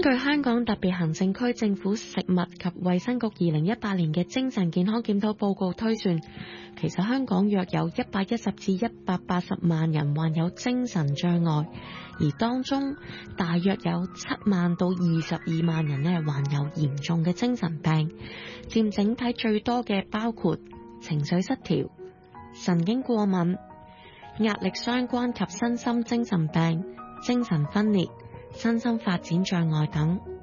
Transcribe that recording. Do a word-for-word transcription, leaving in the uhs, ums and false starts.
據香港特別行政區政府食物及衛生局二零一八年嘅精神健康檢討報告推算，其實香港約有一百一十至一百八十萬人患有精神障礙，而當中大約有七萬到二十二萬人呢患有嚴重嘅精神病，佔整體最多嘅包括情緒失調、神經過敏、壓力相關及身心精神病、精神分裂、身心發展障礙等。